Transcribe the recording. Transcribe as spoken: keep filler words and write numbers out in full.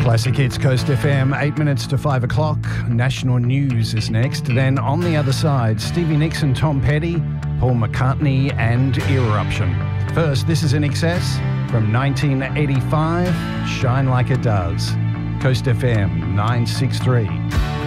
Classic Hits Coast F M, eight minutes to five o'clock. National News is next. Then on the other side, Stevie Nicks and Tom Petty, Paul McCartney and Eruption. First, this is In Excess from nineteen eighty-five, Shine Like It Does. Coast F M nine six three.